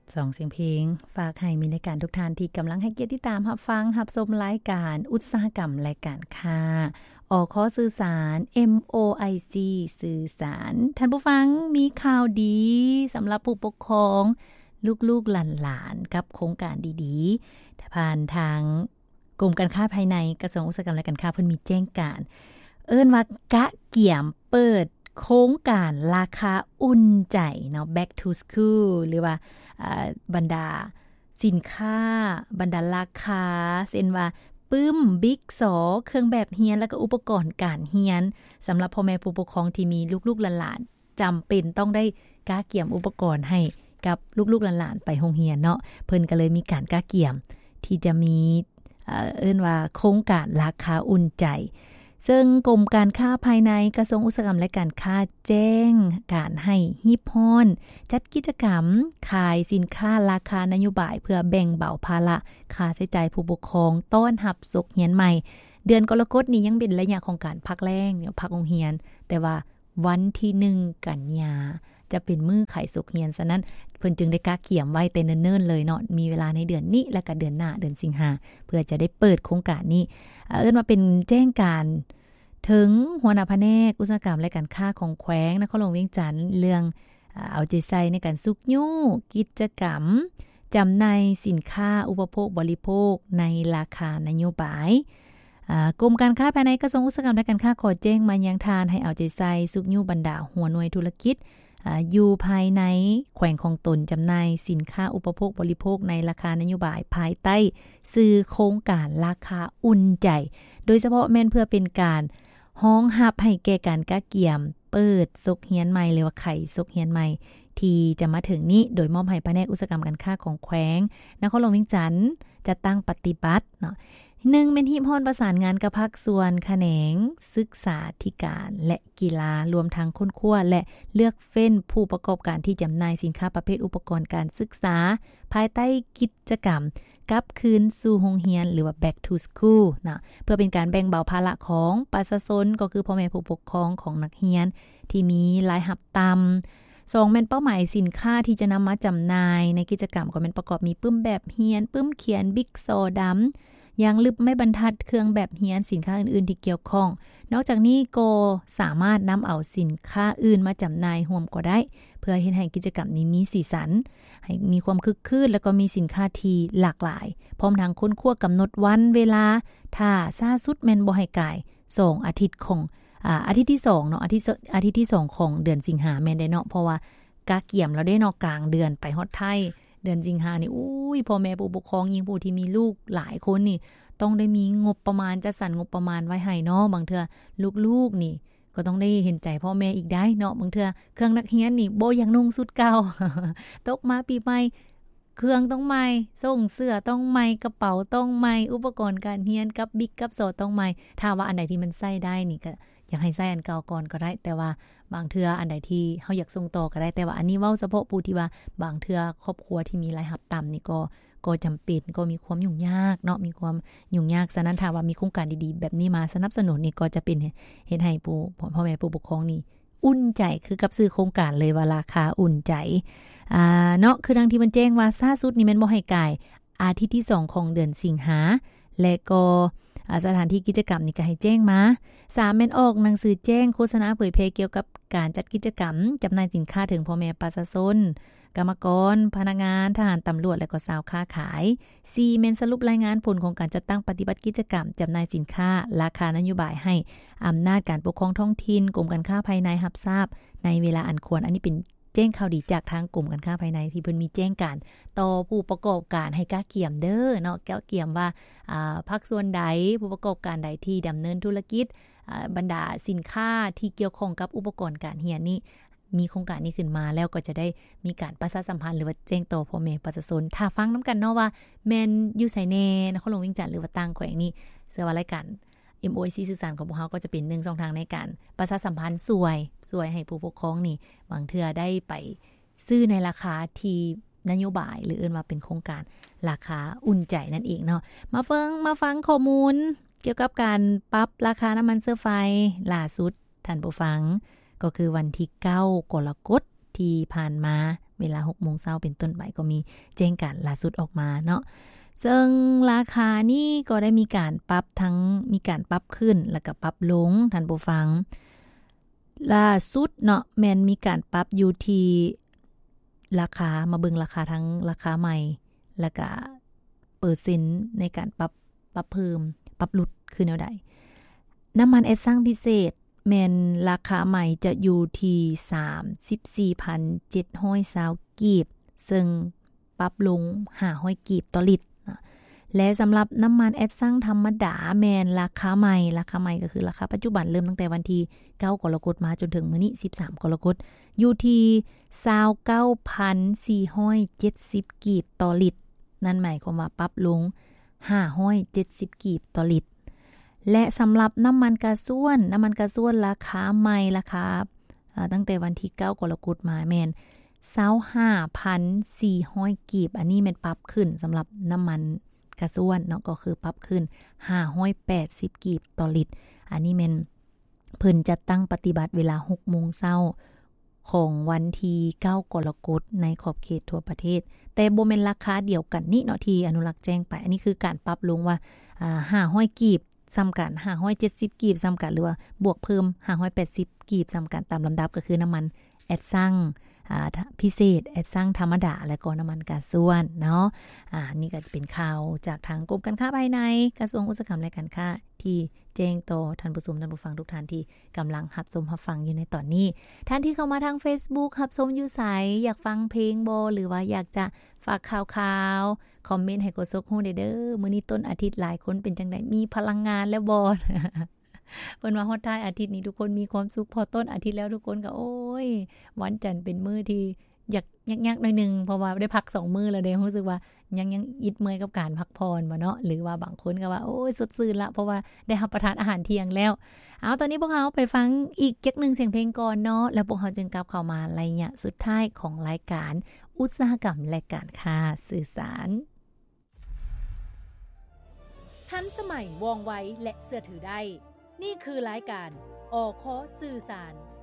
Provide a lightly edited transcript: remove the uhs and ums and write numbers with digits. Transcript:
สองเสียงเพลงฝากให้มีในการทุกท่านที่กำลังให้เกียรติตามรับฟังรับชมรายการอุตสาหกรรมรายการค้าขอสื่อสาร MOIC สื่อสารท่านผู้ฟังมีข่าวดีสำหรับผู้ปกครองลูกๆหลานๆกับโครงการดีๆผ่านทางกรมการค้าภายในกระทรวงอุตสาหกรรมและการค้าเพิ่นมีแจ้งการว่ากะเกี่ยมเปิดโครงการราคาอุ่นใจเนาะ Back to School หรือว่าบรรดาสินค้าบรรดาราคาเช่นว่าปึ้มบิ๊กสอเครื่องแบบเรียนแล้วก็อุปกรณ์การเรียนสำหรับพ่อแม่ผู้ปกครองที่มีลูกๆหลานๆจำเป็นต้องได้กะเกี่ยมอุปกรณ์ให้กับลูกๆหลานๆไปโรงเรียนเนาะเพิ่นก็เลยมีการกะเกี่ยมที่จะมีว่าโครงการราคาอุ่นใจซึ่งกรมการค้าภายในกระทรวงอุตสาหกรรมและการค้าแจ้งการให้ฮีบฮ้อนจัดกิจกรรมขายสินค้าราคานโยบายเพื่อแบ่งเบาภาระค่าใช้จ่ายผู้ปกครองต้อนรับศุกร์เรียนใหม่เดือนกรกฎนี้ยังเป็นระยะของการพักแล้งพักโรงเรียนแต่ว่าวันที่1กันยาจะเป็นมื้อขายศุกร์เรียนฉะนั้นเพิ่นจึงได้กะเกี่ยมไว้แต่เนิ่นๆเลยเนาะมีเวลาในเดือนนี้และก็เดือนหน้าเดือนสิงหาเพื่อจะได้เปิดโครงการนี้มาเป็นแจ้งการถึงหัวหน้าแผนกอุตสาหกรรมและการค้าของแขวงนครหลวงเวียงจันทน์เรื่องเอาใจใส่ในการสุกยู่กิจกรรมจำหน่ายสินค้าอุปโภคบริโภคในราคานโยบายกรมการค้าภายในกระทรวงอุตสาหกรรมและการค้าขอแจ้งมายังทานให้เอาใจใส่สุกยู่บรรดาหัวหน่วยธุรกิจอยู่ภายในแขวงของตนจำหน่ายสินค้าอุปโภคบริโภคในราคานโยบายภายใต้ซื้อโครงการราคาอุ่นใจโดยเฉพาะแม่นเพื่อเป็นการห้องหับให้แก่การกะเกี่ยมเปิดศุกร์เรียนใหม่หรือว่าไขศุกร์เรียนใหม่ที่จะมาถึงนี้โดยมอบให้แผนกอุตสาหกรรมการค้าของแขวงนครหลวงเวียงจันทน์จะตั้งปฏิบัติเนาะ1เป็นฮีบฮ้อนประสานงานกับภาคส่วนแขนงศึกษาธิการและกีฬารวมทั้งค้นคว้าและเลือกเฟ้นผู้ประกอบการที่จำหน่ายสินค้าประเภทอุปกรณ์การศึกษาภายใต้กิจกรรมกลับคืนสู่โรงเรียนหรือว่า Back to School นะเพื่อเป็นการแบ่งเบาภาระของประชาชนก็คือพ่อแม่ผู้ปกครองของนักเรียนที่มีรายรับต่ำ2แม่นเป้าหมายสินค้าที่จะนำมาจำหน่ายในกิจกรรมก็แม่นประกอบมีปึ้มแบบเรียนปึ้มเขียนบิ๊กซอดำยางลึบไม่บรรทัดเครื่องแบบเรียนสินค้าอื่นๆที่เกี่ยวข้องนอกจากนี้ก็สามารถนำเอาสินค้าอื่นมาจำหน่ายร่วมก็ได้เพื่อเฮ็ดให้กิจกรรมนี้มีสีสันให้มีความคึกคืนแล้วก็มีสินค้าที่หลากหลายพร้อมทั้งค้นคว้ากำหนดวันเวลาถ้าช้าสุดแม่นบ่ให้กาย2อาทิตย์ของอาทิตย์ที่2เนาะอาทิตย์ที่2ของเดือนสิงหาแม่นได้เนาะเพราะว่ากะเกี่ยมแล้วได้เนาะกลางเดือนไปฮอดไทยเดือนสิงหานี่พ่อแม่ผู้ปกครองยิ่งผู้ที่มีลูกหลายคนนี่ต้องได้มีงบประมาณจัดสรรงบประมาณไว้ให้เนาะบางเทื่อลูกๆนี่ก็ต้องได้เห็นใจพ่อแม่อีกได้เนาะบางเทื่อเครื่องนักเรียนนี่บ่อยากนุ่งสุดเก่า ตกมาปีใหม่เครื่องต้องใหม่ส่งเสื้อต้องใหม่กระเป๋าต้องใหม่อุปกรณ์การเรียนกับบิ๊กกับโซต้องใหม่ถ้าว่าอันใดที่มันใช้ได้นี่ก็อยากให้ใช้อันเก่าก่อนก็ได้แต่ว่าบางเทื่ออันใดที่เฮาอยากส่งต่อก็ได้แต่ว่าอันนี้เว้าเฉพาะผู้ที่ว่าบางเทื่อครอบครัวที่มีรายรับต่ำนี่ก็จำเป็นก็มีความยุ่งยากเนาะมีความยุ่งยากฉะนั้นถ้าว่ามีโครงการดีๆแบบนี้มาสนับสนุนนี่ก็จะเป็นเฮ็ดให้พ่อแม่ผู้ปกครองนี่อุ่นใจคือกับซื้อโครงการเลยว่าราคาอุ่นใจเนาะคือดังที่มันแจ้งว่าล่าสุดนี่แม่นบ่ให้กายอาทิตย์ที่2ของเดือนสิงหาและก็สถานที่กิจกรรมนี่ก็ให้แจ้งมา3แม่นออกหนังสือแจ้งโฆษณาเผยแพร่เกี่ยวกับการจัดกิจกรรมจำหน่ายสินค้าถึงพ่อแม่ประชาชนกรรมกรพนักงานทหารตำรวจและก็ชาวค้าขาย4แม่นสรุปรายงานผลของการจัดตั้งปฏิบัติกิจกรรมจำหน่ายสินค้าราคานโยบายให้อำนาจการปกครองท้องถิ่นกรมการค้าภายในรับทราบในเวลาอันควรอันนี้เป็นแจ้งข่าวดีจากทางกรมการค้าภายในที่เพิ่นมีแจ้งการต่อผู้ประกอบการให้กะเกี่ยมเด้อเนาะแก้วเกี่ยมว่าภาคส่วนใดผู้ประกอบการใดที่ดำเนินธุรกิจบรรดาสินค้าที่เกี่ยวข้องกับอุปกรณ์การเรียนนี่มีโครงการนี้ขึ้นมาแล้วก็จะได้มีการประชาสัมพันธ์หรือว่าแจ้งต่อพ่อแม่ประชาชนถ้าฟังนํากันเนาะว่าแม่นอยู่ไสแน่นครหลวงเวียงจันทน์หรือว่าต่างแขวงนี่เชื่อว่ารายการ MOIC สื่อสารของพวกเฮาก็จะเป็น1ช่องทางในการประชาสัมพันธ์สวยให้ผู้ปกครองนี่บางเทื่อได้ไปซื้อในราคาที่นโยบายหรือเอิ้นว่าเป็นโครงการราคาอุ่นใจนั่นเองเนาะมาฟังข้อมูลเกี่ยวกับการปรับราคาน้ำมันเชื้อไฟล่าสุดท่านผู้ฟังก็คือวันที่9กรกฎาคมที่ผ่านมาเวลา 6:00 นเป็นต้นไปก็มีแจ้งการล่าสุดออกมาเนาะซึ่งราคานี่ก็ได้มีการปรับขึ้นแล้วก็ปรับลงท่านผู้ฟังล่าสุดเนาะแม่นมีการปรับอยู่ที่ราคามาเบิ่งราคาทั้งราคาใหม่แล้วก็เปอร์เซ็นต์ในการปรับเพิ่มปรับลดคือแนวใดน้ำมันแอดซังพิเศษแม่นราคาใหม่จะอยู่ที่ 34,720 กีบซึ่งปรับลง500 กีบต่อลิตรและสำหรับน้ำมันแอดซังธรรมดาแมนราคาใหม่ก็คือราคาปัจจุบันเริ่มตั้งแต่วันที่9กรกฎาคมมาจนถึงมื้อนี้13กรกฎาคมอยู่ที่ 29,470 กีบต่อลิตรนั่นหมายความว่าปรับลง570 กีบต่อลิตรและสำหรับน้ำมันกาส้วนราคาใหม่ราคาตั้งแต่วันที่9กรกฎาคมมาแม่น 25,400 กีบอันนี้แม่นปรับขึ้นสำหรับน้ำมันกระส่วนเนาะก็คือปรับขึ้น580 กีบต่อลิตรอันนี้แม่นเพิ่นจัดตั้งปฏิบัติเวลา 6:00 นของวันที่9กรกฎาคมในขอบเขตทั่วประเทศแต่บ่แม่นราคาเดียวกันนี่เนาะที่อนุรักษ์แจ้งไปอันนี้คือการปรับลงว่า500 กีบซ้ำกัน570 กีบซ้ำกันหรือว่าบวกเพิ่ม580 กีบซ้ำกันตามลำดับก็คือน้ำมันแอดซังพิเศษแอดซังธรรมดาและก็น้ำมันก๊าซส่วนเนาะนี่ก็จะเป็นข่าวจากทางกรมการค้าภายในกระทรวงอุตสาหกรรมและการค้าที่แจ้งต่อท่านผู้ชมท่านผู้ฟังทุกท่านที่กำลังรับชมรับฟังอยู่ในตอนนี้ท่านที่เข้ามาทาง Facebook รับชมอยู่ไสอยากฟังเพลงบ่หรือว่าอยากจะฝากข่าวคอมเมนต์ให้กดซกฮู้เด้อมื้อนี้ต้นอาทิตย์หลายคนเป็นจังได๋มีพลังงานแล้วบ่เพิ่นว่าฮอดท้ายอาทิตย์นี้ทุกคนมีความสุขพอต้นอาทิตย์แล้วทุกคนก็โอ้ยวันจันทร์เป็นมื้อที่อยากยักๆหน่อยนึงเพราะว่าได้พัก2มื้อแล้วเด้รู้สึกว่ายังอิดเมื่อยกับการพักผ่อนบ่เนาะหรือว่าบางคนก็ว่าโอ้ยสดชื่นละเพราะว่าได้รับประทานอาหารเที่ยงแล้วเอาตอนนี้พวกเราไปฟังอีกจักนึงเสียงเพลงก่อนเนาะแล้วพวกเราจึงกลับเข้ามาระยะสุดท้ายของรายการอุตสาหกรรมและการค้าสื่อสารทันสมัยว่องไวและเชื่อถือได้นี่คือรายการอคสื่อสาร